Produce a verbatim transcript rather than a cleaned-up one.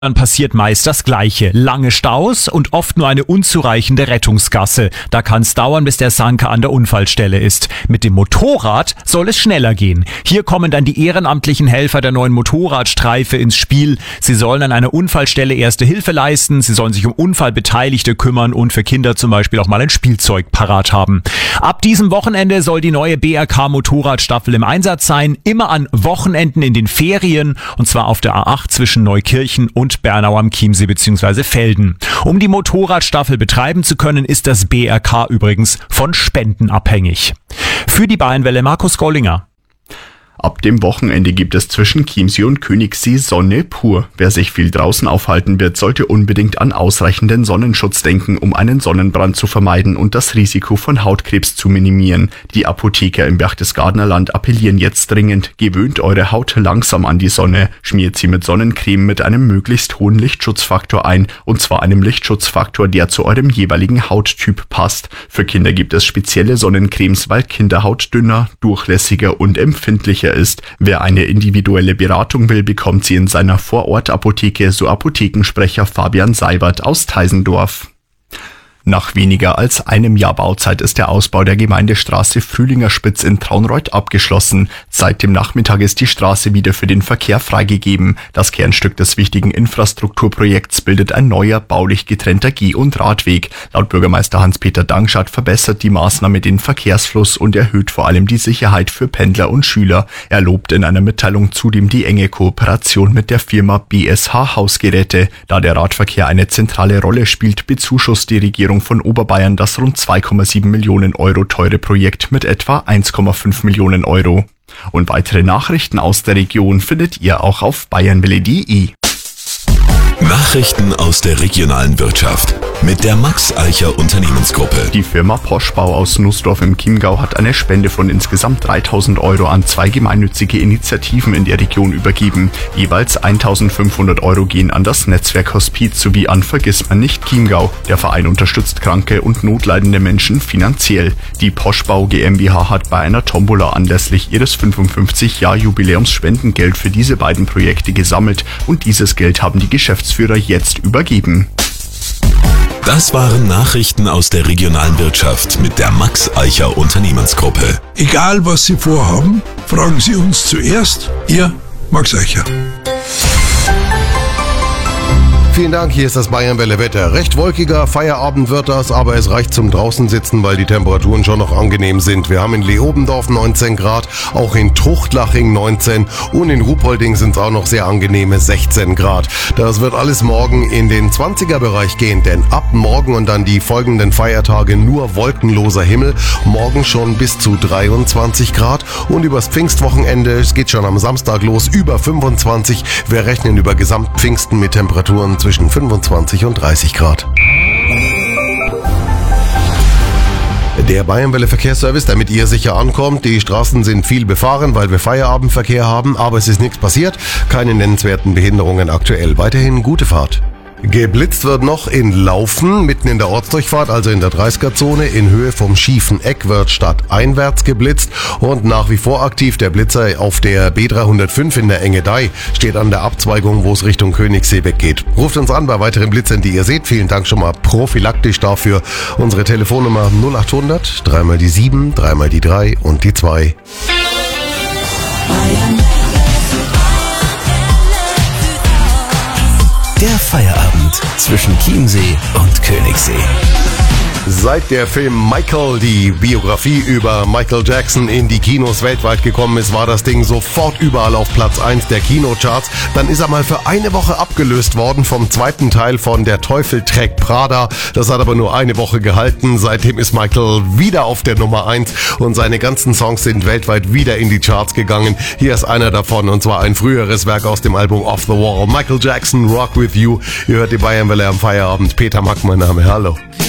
Dann passiert meist das Gleiche. Lange Staus und oft nur eine unzureichende Rettungsgasse. Da kann es dauern, bis der Sanker an der Unfallstelle ist. Mit dem Motorrad soll es schneller gehen. Hier kommen dann die ehrenamtlichen Helfer der neuen Motorradstreife ins Spiel. Sie sollen an einer Unfallstelle erste Hilfe leisten, sie sollen sich um Unfallbeteiligte kümmern und für Kinder zum Beispiel auch mal ein Spielzeug parat haben. Ab diesem Wochenende soll die neue B R K-Motorradstaffel im Einsatz sein. Immer an Wochenenden in den Ferien, und zwar auf der A acht zwischen Neukirchen und Bernau am Chiemsee bzw. Velden. Um die Motorradstaffel betreiben zu können, ist das B R K übrigens von Spenden abhängig. Für die Bayernwelle Markus Gollinger. Ab dem Wochenende gibt es zwischen Chiemsee und Königssee Sonne pur. Wer sich viel draußen aufhalten wird, sollte unbedingt an ausreichenden Sonnenschutz denken, um einen Sonnenbrand zu vermeiden und das Risiko von Hautkrebs zu minimieren. Die Apotheker im Berchtesgadener Land appellieren jetzt dringend: Gewöhnt eure Haut langsam an die Sonne, schmiert sie mit Sonnencreme mit einem möglichst hohen Lichtschutzfaktor ein, und zwar einem Lichtschutzfaktor, der zu eurem jeweiligen Hauttyp passt. Für Kinder gibt es spezielle Sonnencremes, weil Kinderhaut dünner, durchlässiger und empfindlicher ist. Wer eine individuelle Beratung will, bekommt sie in seiner Vorortapotheke, so Apothekensprecher Fabian Seibert aus Teisendorf. Nach weniger als einem Jahr Bauzeit ist der Ausbau der Gemeindestraße Frühlingerspitz in Traunreut abgeschlossen. Seit dem Nachmittag ist die Straße wieder für den Verkehr freigegeben. Das Kernstück des wichtigen Infrastrukturprojekts bildet ein neuer, baulich getrennter Geh- und Radweg. Laut Bürgermeister Hans-Peter Dankschat verbessert die Maßnahme den Verkehrsfluss und erhöht vor allem die Sicherheit für Pendler und Schüler. Er lobt in einer Mitteilung zudem die enge Kooperation mit der Firma B S H Hausgeräte. Da der Radverkehr eine zentrale Rolle spielt, bezuschusst die Regierung von Oberbayern das rund zwei Komma sieben Millionen Euro teure Projekt mit etwa eins Komma fünf Millionen Euro. Und weitere Nachrichten aus der Region findet ihr auch auf bayernwelle punkt de. Nachrichten aus der regionalen Wirtschaft mit der Max Eicher Unternehmensgruppe. Die Firma Poschbau aus Nussdorf im Chiemgau hat eine Spende von insgesamt dreitausend Euro an zwei gemeinnützige Initiativen in der Region übergeben. Jeweils eintausendfünfhundert Euro gehen an das Netzwerk Hospiz sowie an Vergissmeinnicht Chiemgau. Der Verein unterstützt kranke und notleidende Menschen finanziell. Die Poschbau GmbH hat bei einer Tombola anlässlich ihres fünfundfünfzig-Jahr-Jubiläums Spendengeld für diese beiden Projekte gesammelt, und dieses Geld haben die Geschäftsführer jetzt übergeben. Das waren Nachrichten aus der regionalen Wirtschaft mit der Max Eicher Unternehmensgruppe. Egal was Sie vorhaben, fragen Sie uns zuerst. Ihr Max Eicher. Vielen Dank, hier ist das Bayernwelle Wetter. Recht wolkiger Feierabend wird das, aber es reicht zum draußen sitzen, weil die Temperaturen schon noch angenehm sind. Wir haben in Leobendorf neunzehn Grad, auch in Truchtlaching neunzehn und in Ruhpolding sind es auch noch sehr angenehme sechzehn Grad. Das wird alles morgen in den zwanziger Bereich gehen, denn ab morgen und dann die folgenden Feiertage nur wolkenloser Himmel. Morgen schon bis zu dreiundzwanzig Grad und übers Pfingstwochenende, es geht schon am Samstag los, über fünfundzwanzig. Wir rechnen über Gesamtpfingsten mit Temperaturen zwischen fünfundzwanzig und dreißig Grad. Der Bayernwelle Verkehrsservice, damit ihr sicher ankommt. Die Straßen sind viel befahren, weil wir Feierabendverkehr haben, aber es ist nichts passiert. Keine nennenswerten Behinderungen aktuell. Weiterhin gute Fahrt. Geblitzt wird noch in Laufen, mitten in der Ortsdurchfahrt, also in der dreißiger-Zone. In Höhe vom schiefen Eck wird stadteinwärts geblitzt und nach wie vor aktiv der Blitzer auf der B dreihundertfünf in der Engedei, steht an der Abzweigung, wo es Richtung Königssee weggeht. Ruft uns an bei weiteren Blitzern, die ihr seht. Vielen Dank schon mal prophylaktisch dafür. Unsere Telefonnummer null achthundert, dreimal die sieben, dreimal die drei und die zwei. Der Feierabend zwischen Chiemsee und Königssee. Seit der Film Michael, die Biografie über Michael Jackson, in die Kinos weltweit gekommen ist, war das Ding sofort überall auf Platz eins der Kinocharts. Dann ist er mal für eine Woche abgelöst worden vom zweiten Teil von Der Teufel trägt Prada. Das hat aber nur eine Woche gehalten. Seitdem ist Michael wieder auf der Nummer eins und seine ganzen Songs sind weltweit wieder in die Charts gegangen. Hier ist einer davon, und zwar ein früheres Werk aus dem Album Off the Wall. Michael Jackson, Rock With You. Ihr hört die Bayernwelle am Feierabend. Peter Mack, mein Name. Hallo.